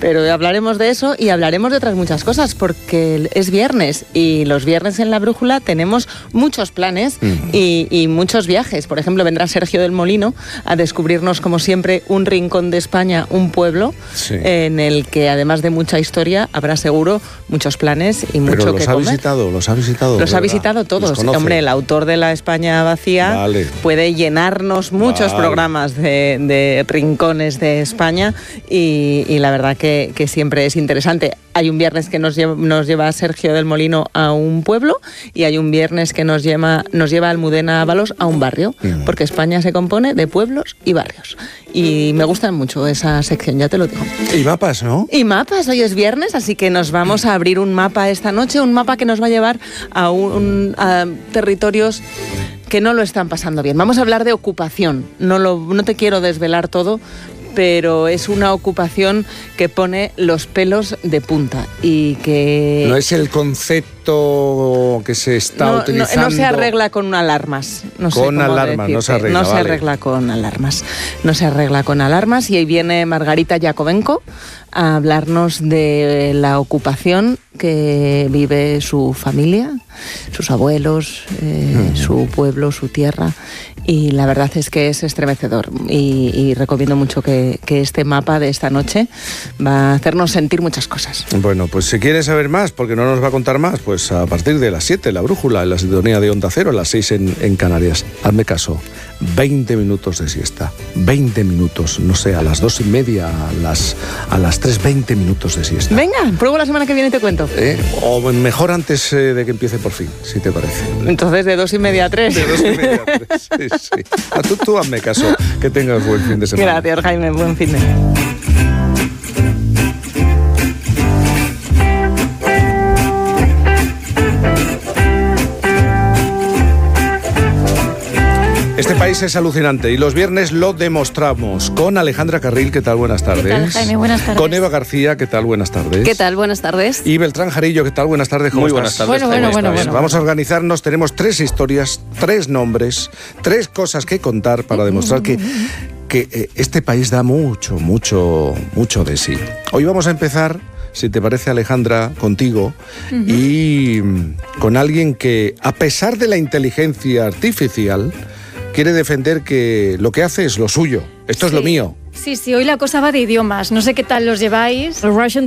Pero hablaremos de eso y hablaremos de otras muchas cosas, porque es viernes y los viernes en La Brújula tenemos muchos planes y muchos viajes. Por ejemplo, vendrá Sergio del Molino a descubrirnos, como siempre, un rincón de España, un pueblo, en el que, además de mucha historia, habrá seguro muchos planes y mucho que comer. Los ha visitado. Los ha visitado todos. Hombre, el autor de La España vacía puede llenarnos muchos programas de rincones de España y la verdad que siempre es interesante. Hay un viernes que nos lleva a Sergio del Molino a un pueblo y hay un viernes que nos lleva a Almudena Ábalos a un barrio, porque España se compone de pueblos y barrios. Y me gusta mucho esa sección, ya te lo digo. Y mapas, ¿no? Y mapas, hoy es viernes, así que nos vamos a abrir un mapa esta noche, un mapa que nos va a llevar a territorios que no lo están pasando bien. Vamos a hablar de ocupación, no te quiero desvelar todo, pero es una ocupación que pone los pelos de punta y que... No es el concepto que se está utilizando... No se arregla con alarmas. No se arregla con alarmas. Y ahí viene Margarita Yakovenko a hablarnos de la ocupación que vive su familia, sus abuelos, su pueblo, su tierra. Y la verdad es que es estremecedor y recomiendo mucho que este mapa de esta noche va a hacernos sentir muchas cosas. Bueno, pues si quieres saber más, porque no nos va a contar más, pues a partir de las 7, La Brújula, en la sintonía de Onda Cero, a las 6 en Canarias. Hazme caso, 20 minutos de siesta, 20 minutos, no sé, a las 2:30, a las 3, 20 minutos de siesta. Venga, pruebo la semana que viene y te cuento. O mejor antes de que empiece por fin, si te parece. Entonces de 2:30 a 3. De 2:30 a 3, sí. Tú hazme caso, que tengas buen fin de semana. Gracias, Jaime, buen fin de Este país es alucinante y los viernes lo demostramos con Alejandra Carril, ¿qué tal? Buenas tardes. ¿Qué tal, Jaime? Buenas tardes. Con Eva García, ¿qué tal? Buenas tardes. ¿Qué tal? Buenas tardes. Y Beltrán Jarillo, ¿qué tal? Buenas tardes. ¿Cómo Muy estás? buenas tardes. Bueno. Vamos a organizarnos, tenemos 3 historias, 3 nombres, 3 cosas que contar para demostrar que este país da mucho de sí. Hoy vamos a empezar, si te parece, Alejandra, contigo y con alguien que, a pesar de la inteligencia artificial, quiere defender que lo que hace es lo suyo. Esto es lo mío. Sí, hoy la cosa va de idiomas. No sé qué tal los lleváis.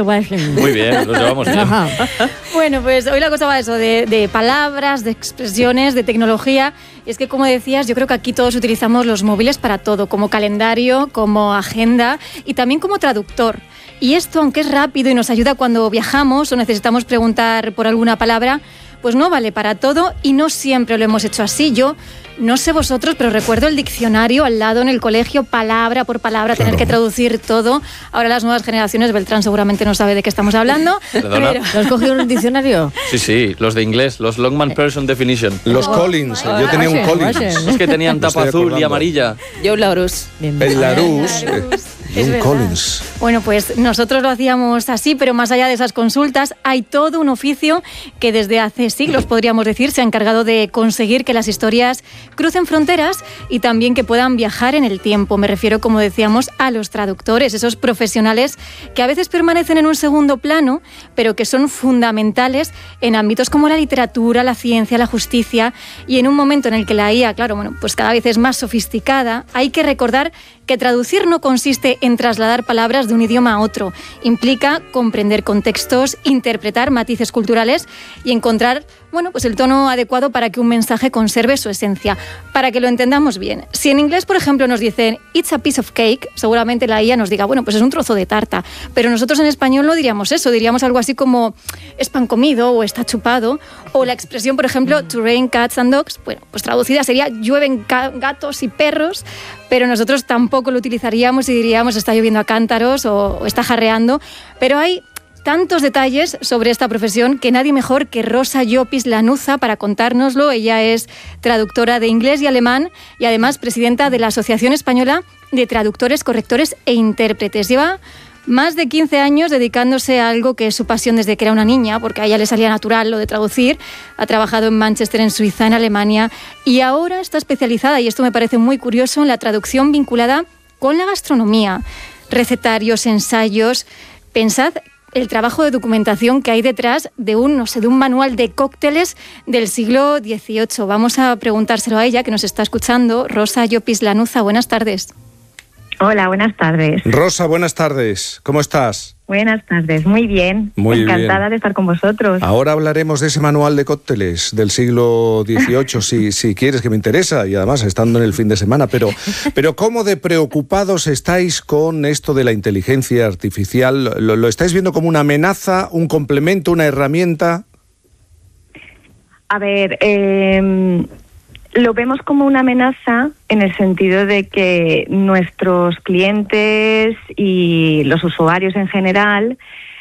Muy bien, los llevamos bien. Bueno, pues hoy la cosa va de eso, de palabras, de expresiones, de tecnología. Y es que, como decías, yo creo que aquí todos utilizamos los móviles para todo, como calendario, como agenda y también como traductor. Y esto, aunque es rápido y nos ayuda cuando viajamos o necesitamos preguntar por alguna palabra, pues no vale para todo y no siempre lo hemos hecho así. Yo no sé vosotros, pero recuerdo el diccionario al lado en el colegio, palabra por palabra, tener que traducir todo. Ahora las nuevas generaciones, Beltrán seguramente no sabe de qué estamos hablando. ¿Perdona? Pero... ¿Has cogido un diccionario? Sí, los de inglés, los Longman Person Definition. Los Collins, yo tenía un Collins. Los que tenían tapa azul y amarilla. Yo Larousse. El Larousse. Un Collins. Bueno, pues nosotros lo hacíamos así, pero más allá de esas consultas, hay todo un oficio que desde hace siglos, podríamos decir, se ha encargado de conseguir que las historias crucen fronteras y también que puedan viajar en el tiempo. Me refiero, como decíamos, a los traductores, esos profesionales que a veces permanecen en un segundo plano, pero que son fundamentales en ámbitos como la literatura, la ciencia, la justicia, y en un momento en el que la IA, pues cada vez es más sofisticada, hay que recordar que traducir no consiste en trasladar palabras de un idioma a otro. Implica comprender contextos, interpretar matices culturales y encontrar, pues el tono adecuado para que un mensaje conserve su esencia. Para que lo entendamos bien, si en inglés, por ejemplo, nos dicen "it's a piece of cake", seguramente la IA nos diga, pues es un trozo de tarta. Pero nosotros en español no diríamos eso, diríamos algo así como "es pan comido" o "está chupado". O la expresión, por ejemplo, "to rain cats and dogs", pues traducida sería "llueven gatos y perros", pero nosotros tampoco lo utilizaríamos y diríamos "está lloviendo a cántaros" o "está jarreando". Pero hay tantos detalles sobre esta profesión que nadie mejor que Rosa Llopis Lanuza para contárnoslo. Ella es traductora de inglés y alemán y además presidenta de la Asociación Española de Traductores, Correctores e Intérpretes. Lleva más de 15 años dedicándose a algo que es su pasión desde que era una niña, porque a ella le salía natural lo de traducir. Ha trabajado en Manchester, en Suiza, en Alemania, y ahora está especializada, y esto me parece muy curioso, en la traducción vinculada con la gastronomía, recetarios, ensayos. Pensad el trabajo de documentación que hay detrás de un manual de cócteles del siglo XVIII. Vamos a preguntárselo a ella, que nos está escuchando. Rosa Llopis Lanuza, buenas tardes. Hola, buenas tardes. Rosa, buenas tardes. ¿Cómo estás? Buenas tardes, muy bien. Muy encantada bien. de estar con vosotros. Ahora hablaremos de ese manual de cócteles del siglo XVIII, si quieres, que me interesa, y además estando en el fin de semana. Pero ¿cómo de preocupados estáis con esto de la inteligencia artificial? ¿Lo estáis viendo como una amenaza, un complemento, una herramienta? A ver, lo vemos como una amenaza en el sentido de que nuestros clientes y los usuarios en general,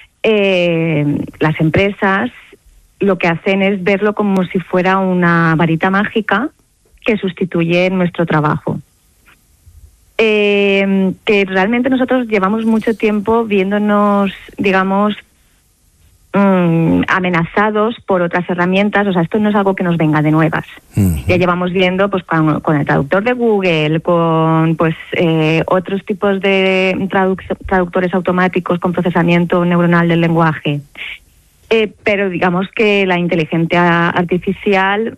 las empresas, lo que hacen es verlo como si fuera una varita mágica que sustituye nuestro trabajo. Que realmente nosotros llevamos mucho tiempo viéndonos, digamos, amenazados por otras herramientas. O sea, esto no es algo que nos venga de nuevas. Ya llevamos viendo pues con el traductor de Google, con pues otros tipos de traductores automáticos con procesamiento neuronal del lenguaje. Pero digamos que la inteligencia artificial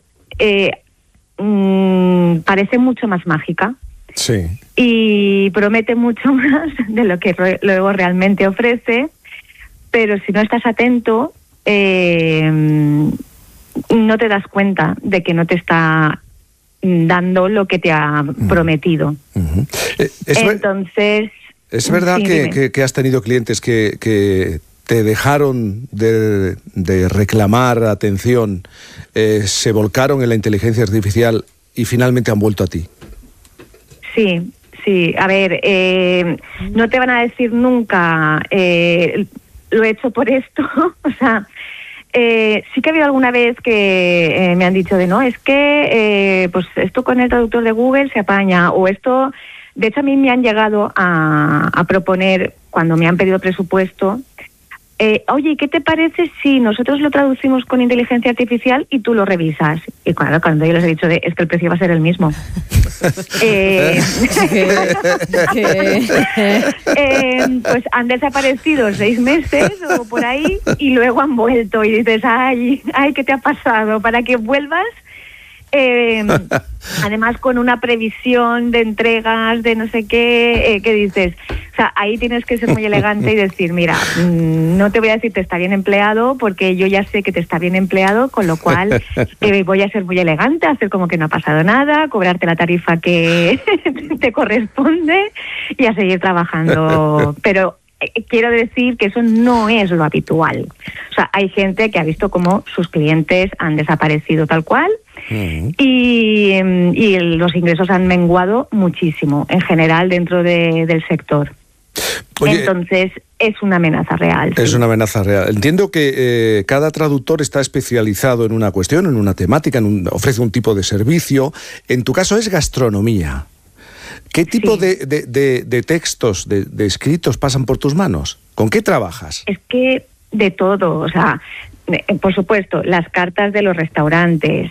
parece mucho más mágica. Sí. Y promete mucho más de lo que luego realmente ofrece. Pero si no estás atento, no te das cuenta de que no te está dando lo que te ha prometido. Entonces... ¿Es verdad sí, que has tenido clientes que te dejaron de reclamar atención, se volcaron en la inteligencia artificial y finalmente han vuelto a ti? Sí. A ver, no te van a decir nunca... lo he hecho por esto, o sea, sí que ha habido alguna vez que me han dicho es que pues esto con el traductor de Google se apaña, o esto, de hecho a mí me han llegado a proponer, cuando me han pedido presupuesto, oye, ¿qué te parece si nosotros lo traducimos con inteligencia artificial y tú lo revisas? Y claro, cuando yo les he dicho es que el precio va a ser el mismo. Pues han desaparecido 6 meses o por ahí y luego han vuelto y dices, ay, ¿qué te ha pasado? Para que vuelvas, además con una previsión de entregas, de no sé qué, que dices, o sea, ahí tienes que ser muy elegante y decir, mira, no te voy a decir te está bien empleado, porque yo ya sé que te está bien empleado, con lo cual voy a ser muy elegante, hacer como que no ha pasado nada, cobrarte la tarifa que te corresponde y a seguir trabajando. Pero quiero decir que eso no es lo habitual. O sea, hay gente que ha visto cómo sus clientes han desaparecido tal cual, y los ingresos han menguado muchísimo en general dentro del sector. Oye, entonces es una amenaza real. Es sí. una amenaza real. Entiendo que cada traductor está especializado en una cuestión, en una temática, ofrece un tipo de servicio. En tu caso es gastronomía. ¿Qué tipo de textos, de escritos pasan por tus manos? ¿Con qué trabajas? Es que de todo, o sea, por supuesto, las cartas de los restaurantes,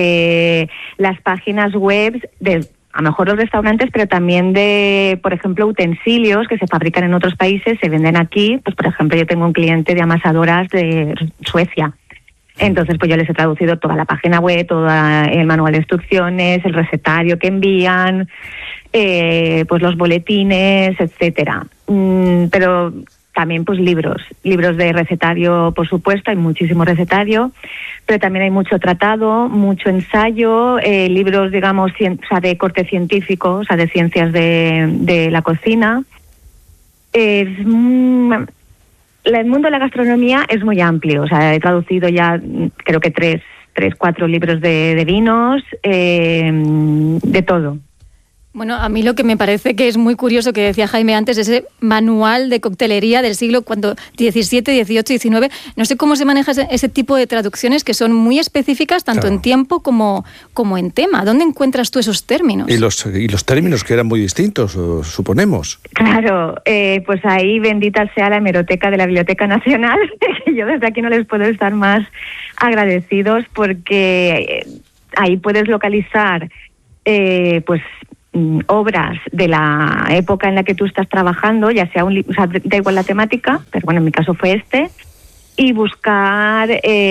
las páginas web de a lo mejor los restaurantes, pero también de, por ejemplo, utensilios que se fabrican en otros países, se venden aquí. Pues, por ejemplo, yo tengo un cliente de amasadoras de Suecia. Entonces, pues yo les he traducido toda la página web, todo el manual de instrucciones, el recetario que envían, pues los boletines, etcétera. Pero también pues libros de recetario, por supuesto, hay muchísimo recetario, pero también hay mucho tratado, mucho ensayo, libros, digamos, o sea, de corte científico, o sea, de ciencias de la cocina. El mundo de la gastronomía es muy amplio, o sea, he traducido ya creo que 4 libros de vinos, de todo. Bueno, a mí lo que me parece que es muy curioso, que decía Jaime antes, ese manual de coctelería del siglo XVII, XVIII, XIX. No sé cómo se maneja ese tipo de traducciones que son muy específicas, tanto en tiempo como en tema. ¿Dónde encuentras tú esos términos? Y los términos que eran muy distintos, suponemos. Claro, pues ahí bendita sea la hemeroteca de la Biblioteca Nacional, que yo desde aquí no les puedo estar más agradecidos, porque ahí puedes localizar pues obras de la época en la que tú estás trabajando, ya sea o sea, da igual la temática, pero bueno, en mi caso fue y buscar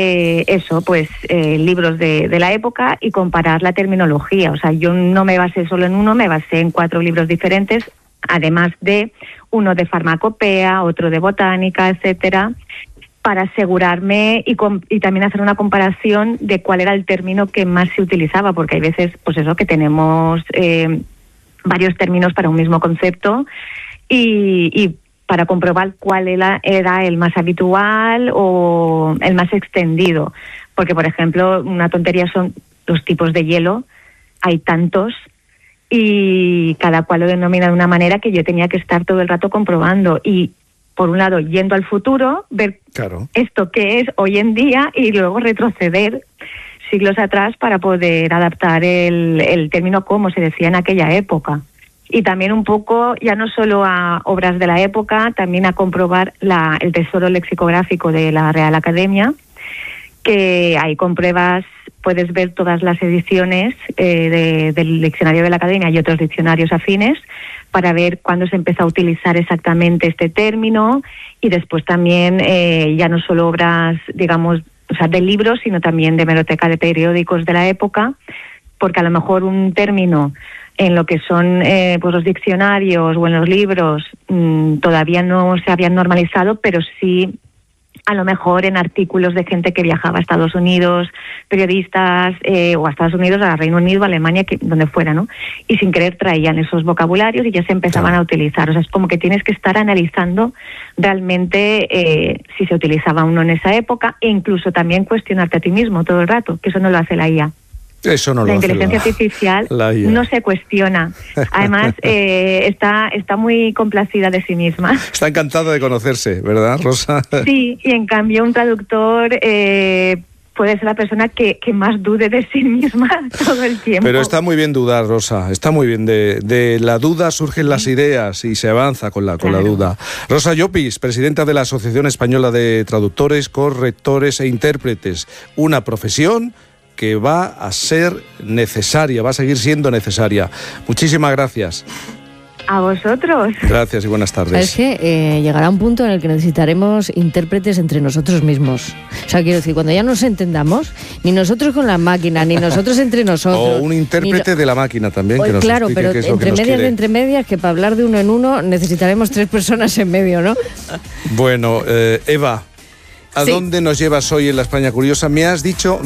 libros de la época y comparar la terminología. O sea, yo no me basé solo en uno, me basé en 4 libros diferentes, además de uno de farmacopea, otro de botánica, etcétera, para asegurarme y también hacer una comparación de cuál era el término que más se utilizaba, porque hay veces, pues eso, que tenemos varios términos para un mismo concepto y para comprobar cuál era el más habitual o el más extendido. Porque, por ejemplo, una tontería son los tipos de hielo, hay tantos, y cada cual lo denomina de una manera que yo tenía que estar todo el rato comprobando. Y, por un lado, yendo al futuro, ver esto qué es hoy en día y luego retroceder siglos atrás para poder adaptar el término como se decía en aquella época. Y también un poco, ya no solo a obras de la época, también a comprobar el tesoro lexicográfico de la Real Academia, que ahí compruebas, puedes ver todas las ediciones del diccionario de la Academia y otros diccionarios afines para ver cuándo se empezó a utilizar exactamente este término, y después también ya no solo obras, digamos, o sea, de libros, sino también de hemeroteca de periódicos de la época, porque a lo mejor un término en lo que son pues los diccionarios o en los libros todavía no se habían normalizado, pero sí a lo mejor en artículos de gente que viajaba a Estados Unidos, periodistas, o a Estados Unidos, a Reino Unido, a Alemania, donde fuera, ¿no? Y sin querer traían esos vocabularios y ya se empezaban a utilizar. O sea, es como que tienes que estar analizando realmente si se utilizaba o no en esa época, e incluso también cuestionarte a ti mismo todo el rato, que eso no lo hace la IA. Eso no lo la hace inteligencia artificial no se cuestiona. Además, está muy complacida de sí misma. Está encantada de conocerse, ¿verdad, Rosa? Sí, y en cambio un traductor puede ser la persona que más dude de sí misma todo el tiempo. Pero está muy bien dudar, Rosa, está muy bien. De la duda surgen las ideas y se avanza con la duda. Rosa Llopis, presidenta de la Asociación Española de Traductores, Correctores e Intérpretes, una profesión que va a ser necesaria, va a seguir siendo necesaria. Muchísimas gracias. A vosotros. Gracias y buenas tardes. Es que llegará un punto en el que necesitaremos intérpretes entre nosotros mismos. O sea, quiero decir, cuando ya nos entendamos, ni nosotros con la máquina, ni nosotros entre nosotros. O un intérprete de la máquina también, que nos claro, explique pero qué es lo que nos entre quiere. medias, que para hablar de uno en uno necesitaremos 3 personas en medio, ¿no? Bueno, Eva, ¿a dónde nos llevas hoy en La España Curiosa? Me han dicho,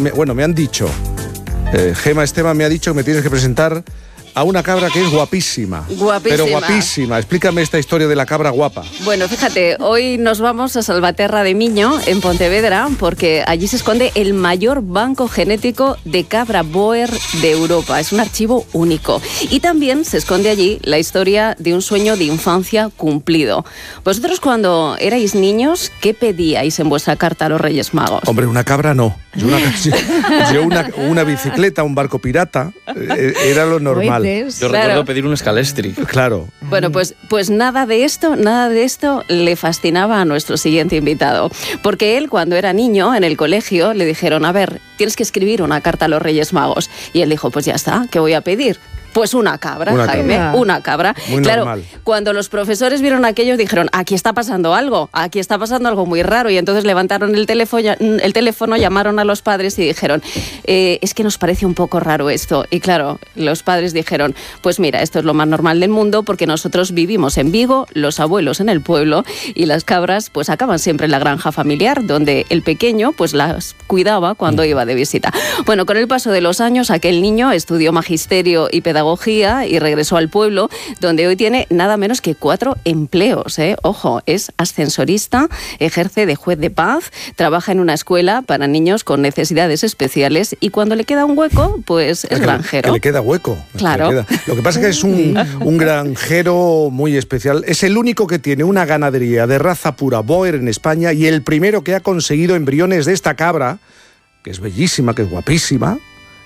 Gema Esteban me ha dicho que me tienes que presentar a una cabra que es guapísima. Pero guapísima. Explícame esta historia de la cabra guapa. Bueno, fíjate, hoy nos vamos a Salvaterra de Miño, en Pontevedra, porque allí se esconde el mayor banco genético de cabra Boer de Europa. Es un archivo único. Y también se esconde allí la historia de un sueño de infancia cumplido. Vosotros, cuando erais niños, ¿qué pedíais en vuestra carta a los Reyes Magos? Hombre, una cabra no. Yo una bicicleta, un barco pirata, era lo normal. Yo recuerdo pedir un Scalestri. Claro. Bueno, pues nada de esto le fascinaba a nuestro siguiente invitado. Porque él, cuando era niño, en el colegio, le dijeron, a ver, tienes que escribir una carta a los Reyes Magos. Y él dijo, pues ya está, ¿qué voy a pedir? Pues una cabra, Jaime, una cabra. Muy claro, normal. Cuando los profesores vieron aquello, dijeron, aquí está pasando algo muy raro. Y entonces levantaron el teléfono, llamaron a los padres y dijeron, es que nos parece un poco raro esto. Y claro, los padres dijeron, pues mira, esto es lo más normal del mundo, porque nosotros vivimos en Vigo, los abuelos en el pueblo, y las cabras pues acaban siempre en la granja familiar, donde el pequeño pues las cuidaba cuando iba de visita. Bueno, con el paso de los años, aquel niño estudió magisterio y pedagogía y regresó al pueblo, donde hoy tiene nada menos que 4 empleos. Ojo, es ascensorista, ejerce de juez de paz, trabaja en una escuela para niños con necesidades especiales, y cuando le queda un hueco, pues es granjero. Que le queda hueco. Claro. Lo que pasa es que es un granjero muy especial. Es el único que tiene una ganadería de raza pura Boer en España, y el primero que ha conseguido embriones de esta cabra, que es bellísima, que es guapísima,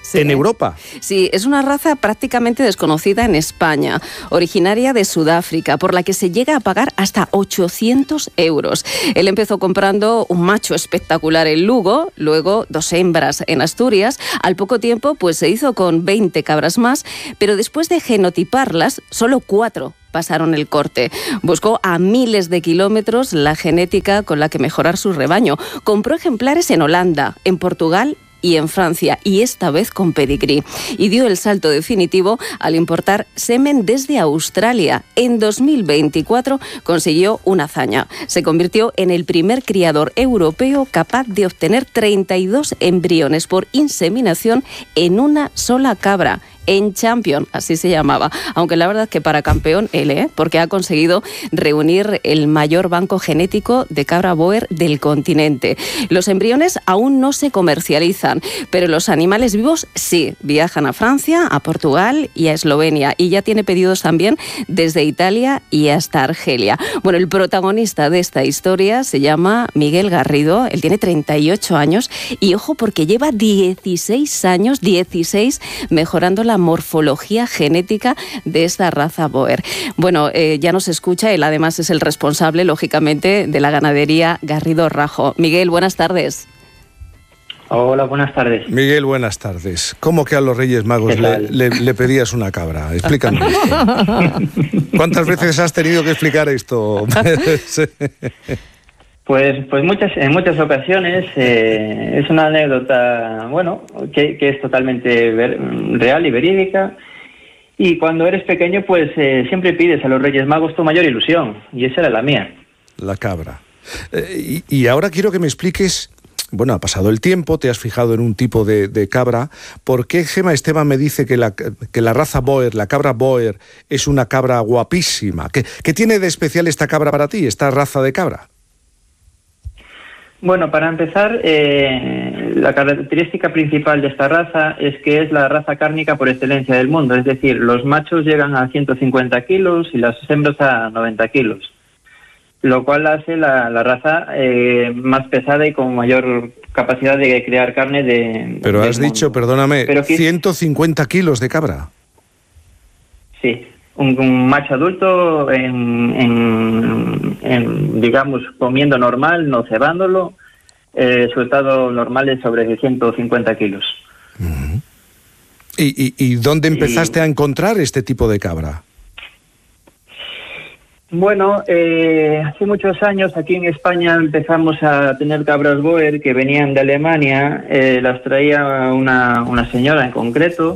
Sí. ¿En Europa? Sí, es una raza prácticamente desconocida en España, originaria de Sudáfrica, por la que se llega a pagar hasta 800 euros. Él empezó comprando un macho espectacular en Lugo, luego 2 hembras en Asturias. Al poco tiempo, pues se hizo con 20 cabras más, pero después de genotiparlas, solo 4 pasaron el corte. Buscó a miles de kilómetros la genética con la que mejorar su rebaño. Compró ejemplares en Holanda, en Portugal y en Francia, y esta vez con pedigrí. Y dio el salto definitivo al importar semen desde Australia. En 2024 consiguió una hazaña. Se convirtió en el primer criador europeo capaz de obtener 32 embriones por inseminación en una sola cabra. En Champion, así se llamaba, aunque la verdad es que para campeón él, porque ha conseguido reunir el mayor banco genético de cabra boer del continente. Los embriones aún no se comercializan, pero los animales vivos sí, viajan a Francia, a Portugal y a Eslovenia, y ya tiene pedidos también desde Italia y hasta Argelia. Bueno, el protagonista de esta historia se llama Miguel Garrido, él tiene 38 años y ojo porque lleva 16 años, mejorando la morfología genética de esta raza boer. Bueno, ya nos escucha, él además es el responsable, lógicamente, de la ganadería Garrido Rajo. Miguel, buenas tardes. Hola, buenas tardes. Miguel, buenas tardes. ¿Cómo que a los Reyes Magos le pedías una cabra? Explícame. ¿Cuántas veces has tenido que explicar esto? Pues en muchas ocasiones. Es una anécdota, bueno, que es totalmente real y verídica. Y cuando eres pequeño, pues siempre pides a los Reyes Magos tu mayor ilusión, y esa era la mía. La cabra. Y ahora quiero que me expliques, bueno, ha pasado el tiempo, te has fijado en un tipo de cabra. ¿Por qué Gema Esteban me dice que la raza boer, la cabra boer, es una cabra guapísima? ¿Qué tiene de especial esta cabra para ti, esta raza de cabra? Bueno, para empezar, la característica principal de esta raza es que es la raza cárnica por excelencia del mundo. Es decir, los machos llegan a 150 kilos y las hembras a 90 kilos. Lo cual hace la raza más pesada y con mayor capacidad de crear carne Pero has dicho, perdóname, 150 kilos de cabra. Sí. Un macho adulto digamos, comiendo normal, no cebándolo, su estado normal es sobre 150 kilos. Uh-huh. ¿Y dónde empezaste a encontrar este tipo de cabra? Bueno, hace muchos años aquí en España empezamos a tener cabras boer que venían de Alemania, las traía una señora en concreto,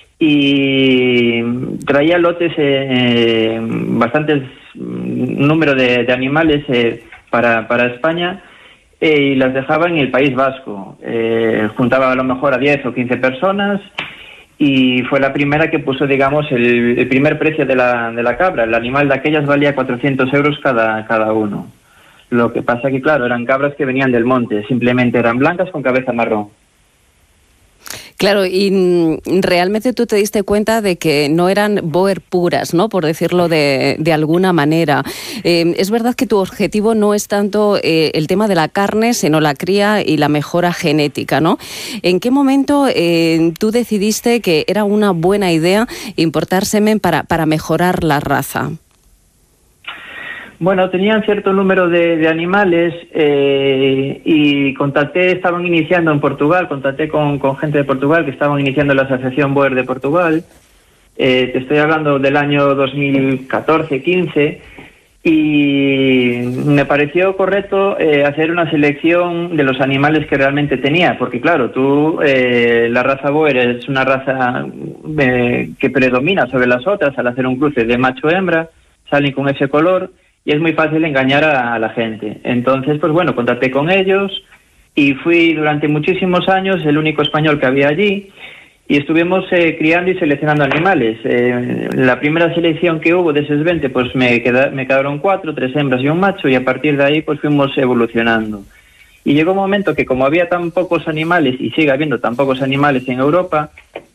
y traía lotes, bastantes número de animales para España, y las dejaba en el País Vasco. Juntaba a lo mejor a 10 o 15 personas y fue la primera que puso, digamos, el primer precio de la cabra. El animal de aquellas valía 400 euros cada uno. Lo que pasa que, claro, eran cabras que venían del monte, simplemente eran blancas con cabeza marrón. Claro, y realmente tú te diste cuenta de que no eran boer puras, ¿no?, por decirlo de alguna manera. Es verdad que tu objetivo no es tanto el tema de la carne, sino la cría y la mejora genética, ¿no? ¿En qué momento tú decidiste que era una buena idea importar semen para mejorar la raza? Bueno, tenían cierto número de animales y estaban iniciando en Portugal, contacté con gente de Portugal que estaban iniciando la Asociación Boer de Portugal. Te estoy hablando del año 2014-15 y me pareció correcto hacer una selección de los animales que realmente tenía, porque claro, la raza Boer es una raza que predomina sobre las otras al hacer un cruce de macho-hembra, salen con ese color. Y es muy fácil engañar a la gente. Entonces, pues bueno, contacté con ellos y fui durante muchísimos años el único español que había allí y estuvimos criando y seleccionando animales. La primera selección que hubo de esos 20, pues me quedaron 4, 3 hembras y un macho, y a partir de ahí pues fuimos evolucionando. Y llegó un momento que como había tan pocos animales y sigue habiendo tan pocos animales en Europa,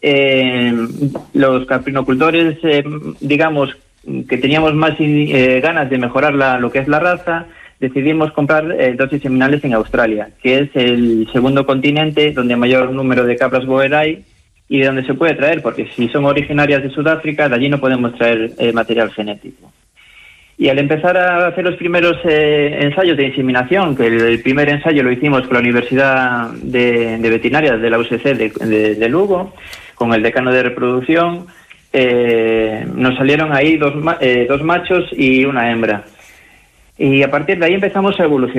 los caprinocultores, digamos, que teníamos más ganas de mejorar lo que es la raza, decidimos comprar dosis seminales en Australia, que es el segundo continente donde mayor número de cabras boer hay, y de dónde se puede traer, porque si son originarias de Sudáfrica, de allí no podemos traer material genético. Y al empezar a hacer los primeros ensayos de inseminación, que el primer ensayo lo hicimos con la Universidad de Veterinaria de la UCC de Lugo, con el decano de reproducción, nos salieron ahí dos machos y una hembra. Y a partir de ahí empezamos a evolucionar.